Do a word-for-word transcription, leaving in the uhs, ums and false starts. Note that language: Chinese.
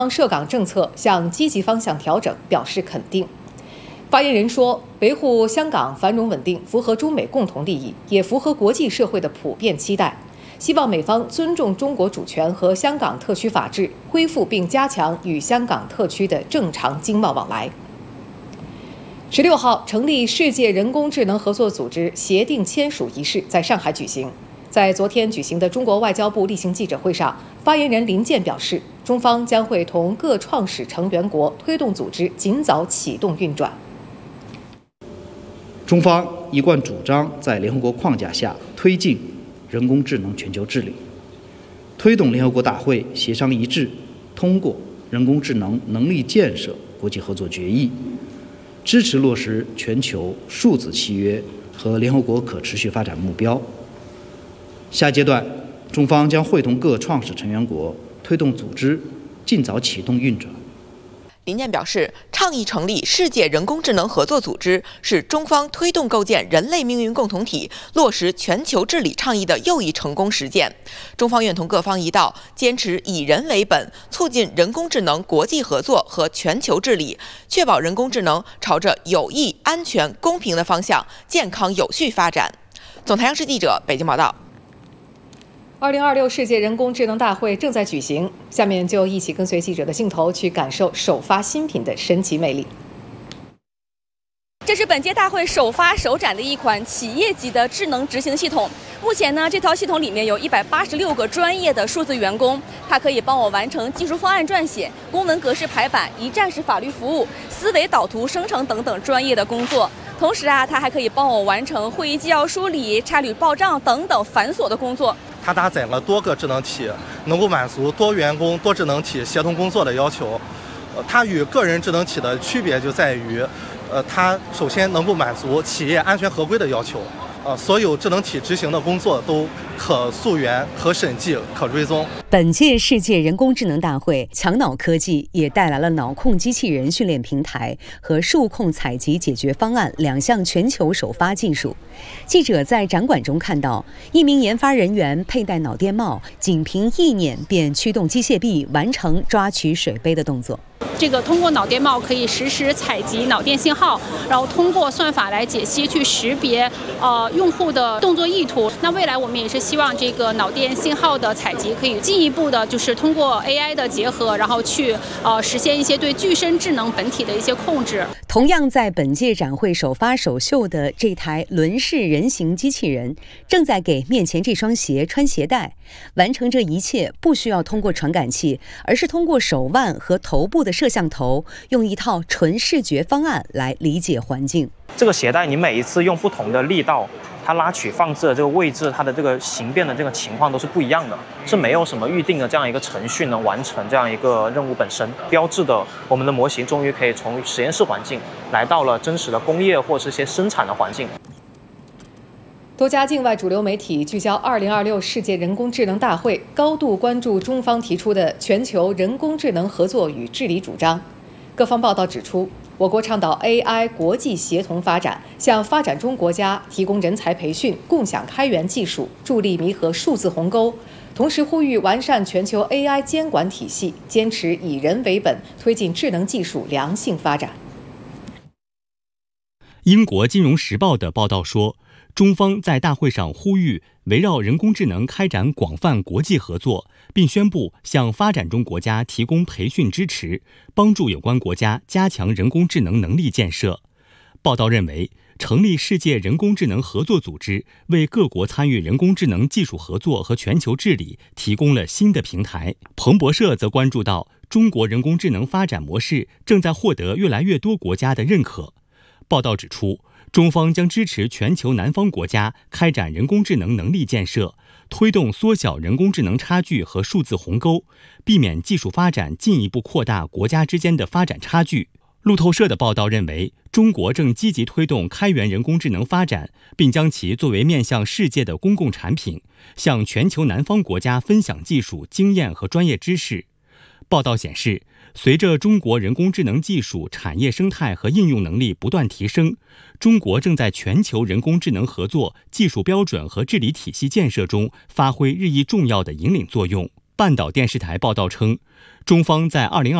涉港政策向积极方向调整表示肯定。发言人说，维护香港繁荣稳定符合中美共同利益，也符合国际社会的普遍期待。希望美方尊重中国主权和香港特区法治，恢复并加强与香港特区的正常经贸往来。十六号，成立世界人工智能合作组织协定签署仪式在上海举行。在昨天举行的中国外交部例行记者会上，发言人林健表示，中方将会同各创始成员国推动组织尽早启动运转。 中方一贯主张在联合国框架下推进人工智能全球治理，推动联合国大会协商一致通过人工智能能力建设国际合作决议，支持落实全球数字契约和联合国可持续发展目标。下阶段，中方将会同各创始成员国推动组织尽早启动运转。 林健表示，倡议成立世界人工智能合作组织是中方推动构建人类命运共同体、落实全球治理倡议的又一成功实践。中方愿同各方一道，坚持以人为本，促进人工智能国际合作和全球治理，确保人工智能朝着有益、安全、公平的方向健康有序发展。总台央视记者北京报道。 二零二六世界人工智能大会正在举行，下面就一起跟随记者的镜头去感受首发新品的神奇魅力。 这是本届大会首发首展的一款企业级的智能执行系统。目前呢，这套系统里面有一百八十六个专业的数字员工，它可以帮我完成技术方案撰写、公文格式排版、一站式法律服务、思维导图生成等等专业的工作。同时啊，它还可以帮我完成会议纪要梳理、差旅报账等等繁琐的工作。 它搭载了多个智能体，能够满足多员工、多智能体协同工作的要求。呃，它与个人智能体的区别就在于，呃，它首先能够满足企业安全合规的要求。呃，所有智能体执行的工作都可溯源、可审计、可追踪。 本届世界人工智能大会，强脑科技也带来了脑控机器人训练平台和数控采集解决方案两项全球首发技术。记者在展馆中看到，一名研发人员佩戴脑电帽，仅凭意念便驱动机械臂完成抓取水杯的动作。 这个通过脑电帽可以实时采集脑电信号，然后通过算法来解析去识别呃用户的动作意图。那未来我们也是希望这个脑电信号的采集可以进一步的，就是通过 A I 的结合，然后去呃实现一些对具身智能本体的一些控制。 同样在本届展会首发首秀的这台轮式人形机器人，正在给面前这双鞋穿鞋带。完成这一切不需要通过传感器，而是通过手腕和头部的摄像头，用一套纯视觉方案来理解环境。 这个鞋带你每一次用不同的力道，它拉取放置的这个位置，它的这个形变的这个情况都是不一样的，是没有什么预定的这样一个程序能完成这样一个任务本身。标志的我们的模型终于可以从实验室环境来到了真实的工业或是一些生产的环境。 多家境外主流媒体聚焦二零二六世界人工智能大会，高度关注中方提出的全球人工智能合作与治理主张。各方报道指出，我国倡导 A I 国际协同发展，向发展中国家提供人才培训，共享开源技术，助力弥合数字鸿沟。同时呼吁完善全球 A I 监管体系，坚持以人为本，推进智能技术良性发展。 英国《金融时报》的报道说，中方在大会上呼吁围绕人工智能开展广泛国际合作，并宣布向发展中国家提供培训支持，帮助有关国家加强人工智能能力建设。报道认为，成立世界人工智能合作组织为各国参与人工智能技术合作和全球治理提供了新的平台。彭博社则关注到，中国人工智能发展模式正在获得越来越多国家的认可。报道指出，中方将支持全球南方国家开展人工智能能力建设，推动缩小人工智能差距和数字鸿沟，避免技术发展进一步扩大国家之间的发展差距。路透社的报道认为，中国正积极推动开源人工智能发展，并将其作为面向世界的公共产品，向全球南方国家分享技术、经验和专业知识。报道显示，随着中国人工智能技术产业生态和应用能力不断提升，中国正在全球人工智能合作、技术标准和治理体系建设中发挥日益重要的引领作用。半岛电视台报道称， 中方在二零二